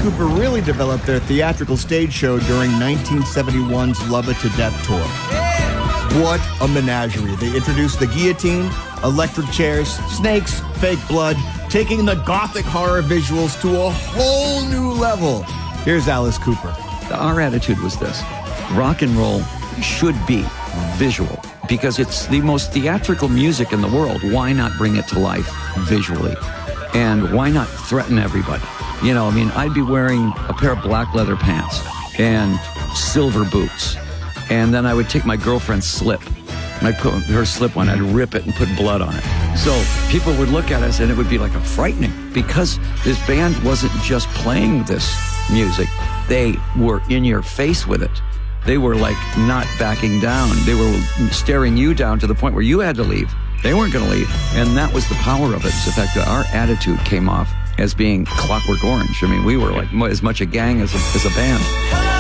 Cooper really developed their theatrical stage show during 1971's Love It to Death tour. What a menagerie. They introduced the guillotine, electric chairs, snakes, fake blood, taking the gothic horror visuals to a whole new level. Here's Alice Cooper. Our attitude was this: rock and roll should be visual because it's the most theatrical music in the world. Why not bring it to life visually? And why not threaten everybody? You know, I mean, I'd be wearing a pair of black leather pants and silver boots. And then I would take my girlfriend's slip and I'd put her slip on, I'd rip it and put blood on it. So people would look at us and it would be like a frightening, because this band wasn't just playing this music. They were in your face with it. They were like not backing down. They were staring you down to the point where you had to leave. They weren't going to leave. And that was the power of it. It's the fact that our attitude came off as being Clockwork Orange. I mean, we were like as much a gang as a band.